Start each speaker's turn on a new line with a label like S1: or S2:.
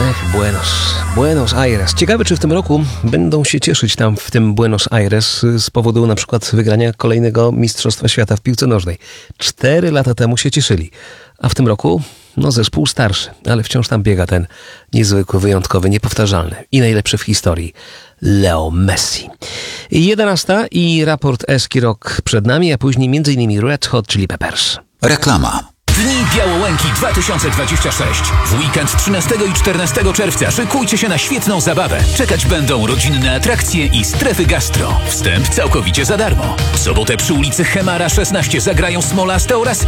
S1: Buenos Aires. Ciekawe, czy w tym roku będą się cieszyć tam w tym Buenos Aires z powodu na przykład wygrania kolejnego Mistrzostwa Świata w piłce nożnej. 4 lata temu się cieszyli, a w tym roku zespół starszy, ale wciąż tam biega ten niezwykły, wyjątkowy, niepowtarzalny i najlepszy w historii Leo Messi. 11 i raport Eski Rock przed nami, a później m.in. Red Hot Chili Peppers.
S2: Reklama.
S3: Dni Białołęki 2026. W weekend 13 i 14 czerwca szykujcie się na świetną zabawę. Czekać będą rodzinne atrakcje i strefy gastro. Wstęp całkowicie za darmo. W sobotę przy ulicy Chemara 16 zagrają Smolaste oraz